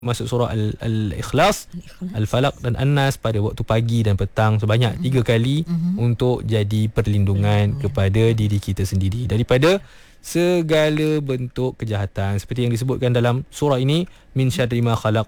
masuk surah Al-Ikhlas, Al-Falaq dan An-Nas pada waktu pagi dan petang sebanyak 3 kali untuk jadi perlindungan kepada diri kita sendiri daripada segala bentuk kejahatan seperti yang disebutkan dalam surah ini, min syarri ma khalaq,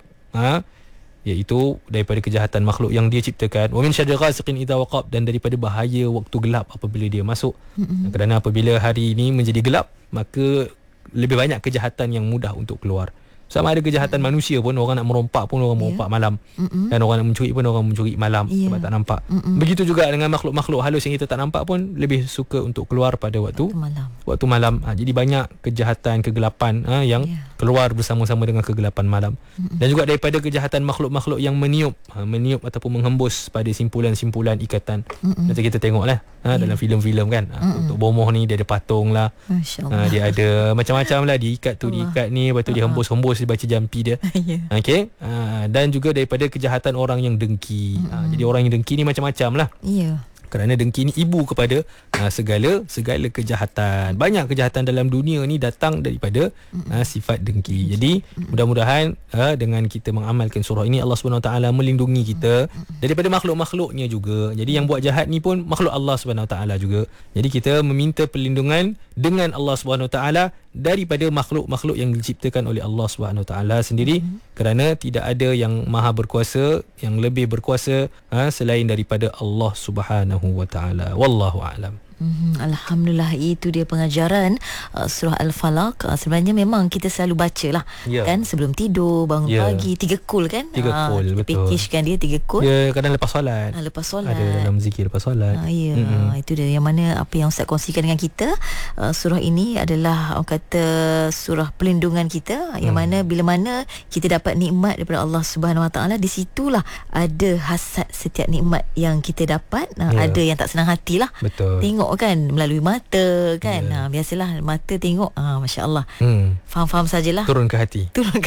iaitu daripada kejahatan makhluk yang dia ciptakan, wa min syarri ghasiqin idza waqab, dan daripada bahaya waktu gelap apabila dia masuk. Kerana apabila hari ini menjadi gelap, maka lebih banyak kejahatan yang mudah untuk keluar. Sama ada kejahatan manusia pun, orang nak merompak pun orang merompak malam, dan orang nak mencuri pun orang mencuri malam sebab tak nampak. Begitu juga dengan makhluk-makhluk halus yang kita tak nampak pun lebih suka untuk keluar pada waktu malam. Jadi banyak kejahatan kegelapan yang keluar bersama-sama dengan kegelapan malam. Dan juga daripada kejahatan makhluk-makhluk yang meniup ataupun menghembus pada simpulan-simpulan ikatan. Nanti kita tengoklah dalam filem-filem kan. Untuk bomoh ni dia ada patung lah, dia ada macam-macam lah, diikat ni, lepas tu dihembus-hembus, dia baca jampi dia. Okey. Dan juga daripada kejahatan orang yang dengki. Jadi orang yang dengki ni macam-macam lah. Kerana dengki ni ibu kepada segala kejahatan. Banyak kejahatan dalam dunia ni datang daripada sifat dengki. Jadi mudah-mudahan dengan kita mengamalkan surah ini, Allah SWT melindungi kita daripada makhluk-makhluknya juga. Jadi yang buat jahat ni pun makhluk Allah SWT juga. Jadi kita meminta perlindungan dengan Allah SWT daripada makhluk-makhluk yang diciptakan oleh Allah SWT sendiri, kerana tidak ada yang maha berkuasa, yang lebih berkuasa selain daripada Allah SWT. Wallahu a'lam. Alhamdulillah, itu dia pengajaran surah Al-Falaq. Sebenarnya memang kita selalu baca lah kan, sebelum tidur, bangun pagi, 3 kul kan, 3 kul, kita betul. pakejkan dia 3 kul. Kadang lepas solat, ada dalam zikir lepas solat. Itu dia yang mana apa yang Ustaz kongsikan dengan kita. Surah ini adalah orang kata surah pelindungan kita, yang mana bila mana kita dapat nikmat daripada Allah Subhanahu Wa Taala, di situlah ada hasad setiap nikmat yang kita dapat. Ada yang tak senang hatilah. Betul. Tengok kan melalui mata kan. Biasalah mata tengok, masya-Allah. Faham-faham sajalah. Turun ke hati.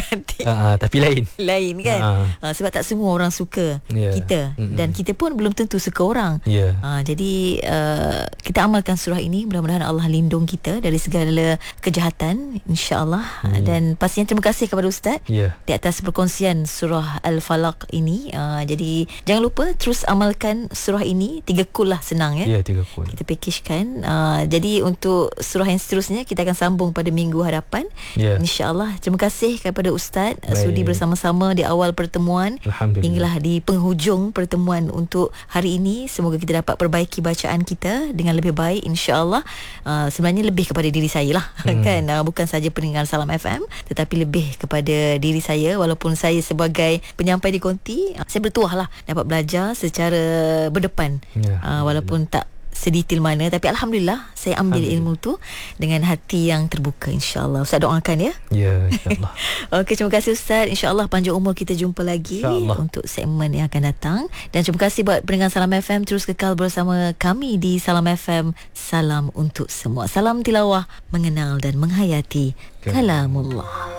Tapi lain kan. Sebab tak semua orang suka kita, dan kita pun belum tentu suka orang. Jadi kita amalkan surah ini, mudah-mudahan Allah lindung kita dari segala kejahatan, insya-Allah. Dan pastinya terima kasih kepada Ustaz di atas perkongsian surah Al-Falaq ini. Jadi jangan lupa terus amalkan surah ini, 3 kul lah, senang ya. 3 kul. Kita pakejkan. Jadi untuk surah yang seterusnya kita akan sambung pada minggu hadapan, insya-Allah. Terima kasih kepada Ustaz sudi bersama-sama di awal pertemuan hinggalah di penghujung pertemuan untuk hari ini. Semoga kita dapat perbaiki bacaan kita dengan lebih baik, insya-Allah. Sebenarnya lebih kepada diri saya lah kan, bukan saja pendengar Salam FM, tetapi lebih kepada diri saya. Walaupun saya sebagai penyampai di konti, saya bertuah lah dapat belajar secara berdepan, walaupun tak sedetail mana, tapi Alhamdulillah saya ambil ilmu tu dengan hati yang terbuka, insya-Allah. Ustaz doakan ya. InsyaAllah. Okey, terima kasih Ustaz. InsyaAllah panjang umur, kita jumpa lagi untuk segmen yang akan datang. Dan terima kasih buat pendengar Salam FM, terus kekal bersama kami di Salam FM. Salam untuk semua. Salam tilawah, mengenal dan menghayati kalamullah.